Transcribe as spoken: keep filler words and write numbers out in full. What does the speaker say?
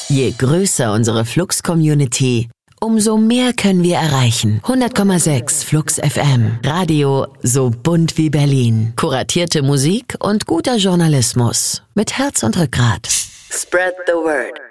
Je größer unsere Flux-Community, umso mehr können wir erreichen. hundert Komma sechs Flux F M. Radio so bunt wie Berlin. Kuratierte Musik und guter Journalismus. Mit Herz und Rückgrat. Spread the word.